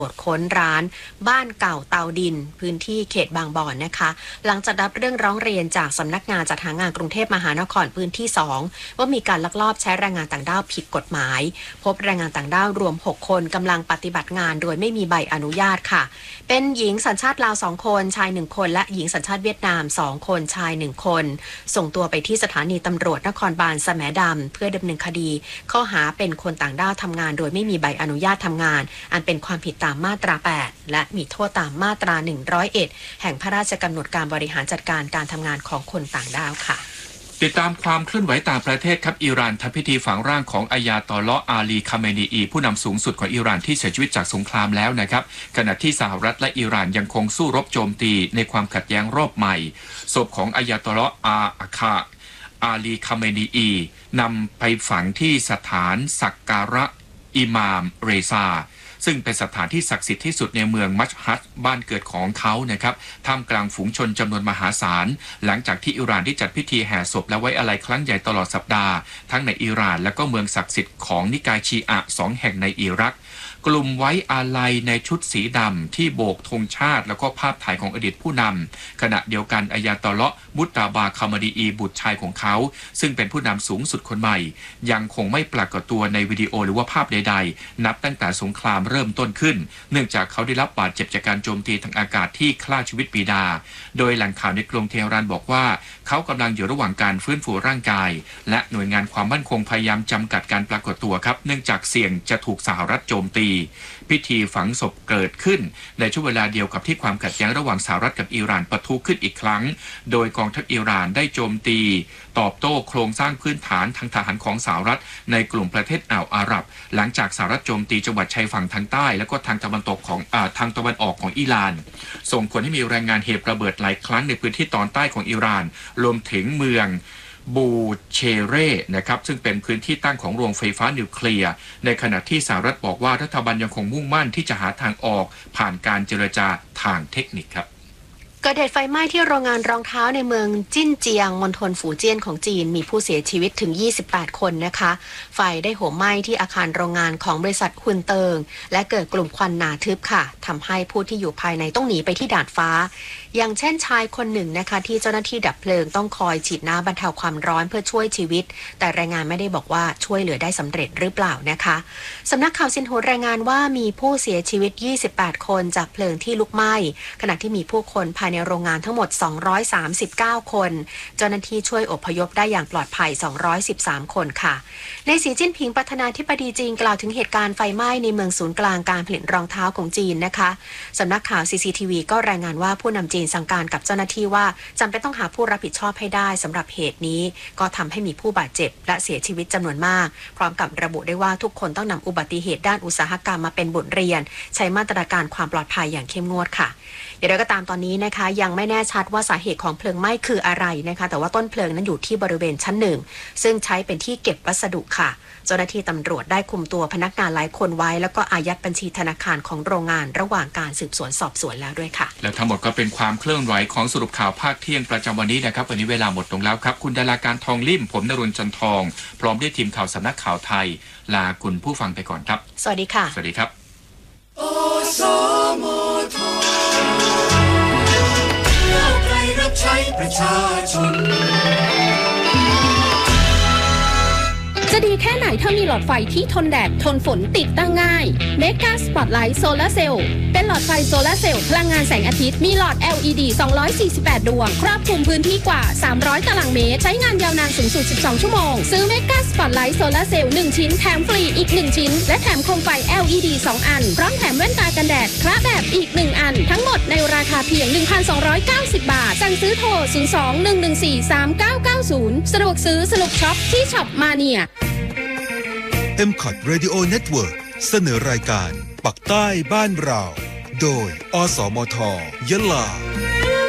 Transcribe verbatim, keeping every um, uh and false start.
ตรวจค้นร้านบ้านเก่าเตาดินพื้นที่เขตบางบ่อนนะคะหลังจากรับเรื่องร้องเรียนจากสำนักงานจัดหางานกรุงเทพมหานครพื้นที่สองว่ามีการลักลอบใช้แรงงานต่างด้าวผิดกฎหมายพบแรงงานต่างด้าวรวมหกคนกำลังปฏิบัติงานโดยไม่มีใบอนุญาตค่ะเป็นหญิงสัญชาติลาวสองคนชายหนึ่งคนและหญิงสัญชาติเวียดนามสองคนชายหนึ่งคนส่งตัวไปที่สถานีตำรวจนครบาลแสมดำเพื่อดำเนินคดีข้อหาเป็นคนต่างด้าวทำงานโดยไม่มีใบอนุญาตทำงานอันเป็นความผิดตามมาตราแปดและมีโทษตามมาตราหนึ่งร้อยเอ็ดแห่งพระราชกำหนดการบริหารจัดการการทำงานของคนต่างด้าวค่ะติดตามความเคลื่อนไหวต่างประเทศครับอิหร่านทำพิธีฝังร่างของอายาตอลลอฮ์อาลีคาเมนีอีผู้นำสูงสุดของอิหร่านที่เสียชีวิตจากสงครามแล้วนะครับขณะที่สหรัฐและอิหร่านยังคงสู้รบโจมตีในความขัดแย้งรอบใหม่ศพของอายาตอลลอฮ์อาอาคาอาลีคาเมนีอีนำไปฝังที่สถานสักการะอิมามเรซาซึ่งเป็นสถานที่ศักดิ์สิทธิ์ที่สุดในเมืองมัชฮัดบ้านเกิดของเขานะครับท่ามกลางฝูงชนจำนวนมหาศาลหลังจากที่อิหร่านได้จัดพิธีแห่ศพและไว้อาลัยครั้งใหญ่ตลอดสัปดาห์ทั้งในอิหร่านและก็เมืองศักดิ์สิทธิ์ของนิกายชีอะห์สองแห่งในอิรักกลุ่มไว้อาลัยในชุดสีดำที่โบกธงชาติแล้วก็ภาพถ่ายของอดีตผู้นำขณะเดียวกันอายาตอลลอฮ์มุตตาบาคามาดีอีบุตรชายของเขาซึ่งเป็นผู้นำสูงสุดคนใหม่ยังคงไม่ปรากฏตัวในวิดีโอหรือว่าภาพใดๆนับตั้งแต่สงครามเริ่มต้นขึ้นเนื่องจากเขาได้รับบาดเจ็บจากการโจมตีทางอากาศที่ฆ่าชีวิตบิดาโดยแหล่งข่าวในกรุงเทหะรานบอกว่าเขากำลังอยู่ระหว่างการฟื้นฟูร่างกายและหน่วยงานความมั่นคงพยายามจำกัดการปรากฏตัวครับเนื่องจากเสี่ยงจะถูกสหรัฐโจมตีพิธีฝังศพเกิดขึ้นในช่วงเวลาเดียวกับที่ความขัดแย้งระหว่างสหรัฐกับอิหร่านปะทุขึ้นอีกครั้งโดยกองทัพอิหร่านได้โจมตีตอบโต้โครงสร้างพื้นฐานทางทหารของสหรัฐในกลุ่มประเทศอ่าวอาหรับหลังจากสหรัฐโจมตีจังหวัดชายฝั่งทางใต้และก็ทางตะวันตกของอ่าทางตะวันออกของอิหร่านส่งผลให้มีรายงานเหตุระเบิดหลายครั้งในพื้นที่ตอนใต้ของอิหร่านรวมถึงเมืองบูเชเร่นะครับซึ่งเป็นพื้นที่ตั้งของโรงไฟฟ้านิวเคลียร์ในขณะที่สหรัฐบอกว่ารัฐบาลยังคงมุ่งมั่นที่จะหาทางออกผ่านการเจรจาทางเทคนิคครับเกิดเหตุไฟไหม้ที่โรงงานรองเท้าในเมืองจิ้นเจียงมณฑลฝูเจี้ยนของจีนมีผู้เสียชีวิตถึงยี่สิบแปดคนนะคะไฟได้โหมไหม้ที่อาคารโรงงานของบริษัทฮุนเติงและเกิดกลุ่มควันหนาทึบค่ะทำให้ผู้ที่อยู่ภายในต้องหนีไปที่ดาดฟ้าอย่างเช่นชายคนหนึ่งนะคะที่เจ้าหน้าที่ดับเพลิงต้องคอยฉีดน้ำบรรเทาความร้อนเพื่อช่วยชีวิตแต่รายงานไม่ได้บอกว่าช่วยเหลือได้สำเร็จหรือเปล่านะคะสำนักข่าวซินหัวรายงานว่ามีผู้เสียชีวิตยี่สิบแปดคนจากเพลิงที่ลุกไหม้ขณะที่มีผู้คนภายในโรงงานทั้งหมดสองร้อยสามสิบเก้าคนเจ้าหน้าที่ช่วยอพยพได้อย่างปลอดภัยสองร้อยสิบสามคนค่ะในสีจิ้นผิงประธานาธิบดีจีนกล่าวถึงเหตุการณ์ไฟไหม้ในเมืองศูนย์กลางการผลิตรองเท้าของจีนนะคะสำนักข่าว ซี ซี ที วี ก็รายงานว่าผู้นำจีนสั่งการกับเจ้าหน้าที่ว่าจำเป็นต้องหาผู้รับผิดชอบให้ได้สำหรับเหตุนี้ก็ทำให้มีผู้บาดเจ็บและเสียชีวิตจำนวนมากพร้อมกับระบุได้ว่าทุกคนต้องนำอุบัติเหตุด้านอุตสาหกรรมมาเป็นบทเรียนใช้มาตรการความปลอดภัยอย่างเข้มงวดค่ะอย่างไรก็ตามตอนนี้นะคะยังไม่แน่ชัดว่าสาเหตุของเพลิงไหม้คืออะไรนะคะแต่ว่าต้นเพลิงนั้นอยู่ที่บริเวณชั้นหนึ่งซึ่งใช้เป็นที่เก็บวัสดุค่ะเจ้าหน้าที่ตำรวจได้คุมตัวพนักงานหลายคนไว้แล้วก็อายัดบัญชีธนาคารของโรงงานระหว่างการสืบสวนสอบสวนแล้วด้วยค่ะและทั้งหมดก็เป็นความเคลื่อนไหวของสรุปข่าวภาคเที่ยงประจำวันนี้นะครับวันนี้เวลาหมดลงแล้วครับคุณดาราการทองลิ่มผมนรุณจันทองพร้อมด้วยทีมข่าวสำนักข่าวไทยลาคุณผู้ฟังไปก่อนครับสวัสดีค่ะสวัสดีครับอสมทก้าวไกลรับใช้ประชาชนจะดีแค่ไหนถ้ามีหลอดไฟที่ทนแดดทนฝนติดตั้งง่าย Mega Spotlight Solar Cell เป็นหลอดไฟโซลาร์เซลล์พลังงานแสงอาทิตย์มีหลอด แอล อี ดี สองร้อยสี่สิบแปด ดวงครอบคลุมพื้นที่กว่าสามร้อยตารางเมตรใช้งานยาวนานสูงสุดสิบสองชั่วโมงซื้อ Mega Spotlight Solar Cell หนึ่งชิ้นแถมฟรีอีกหนึ่งชิ้นและแถมโคมไฟ แอล อี ดี สองอันพร้อมแถมแว่นตากันแดดคละแบบอีกหนึ่งอันทั้งหมดในราคาเพียง หนึ่งพันสองร้อยเก้าสิบ บาทสั่งซื้อโทรศูนย์ สอง หนึ่ง หนึ่ง สี่ สาม เก้า เก้า ศูนย์สะดวกซื้อสนุกช็อปที่ช็อปมาเนียเอ็ม ซี โอ ที Radio Network เสนอรายการปักใต้บ้านเราโดยอสมท ยะลา